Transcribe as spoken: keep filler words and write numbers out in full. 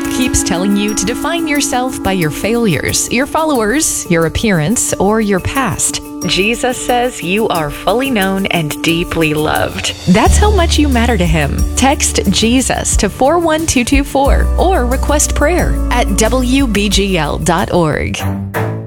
keeps telling you to define yourself by your failures, your followers, your appearance, or your past, Jesus says you are fully known and deeply loved. That's how much you matter to Him. Text Jesus to four one two two four or request prayer at W B G L dot org.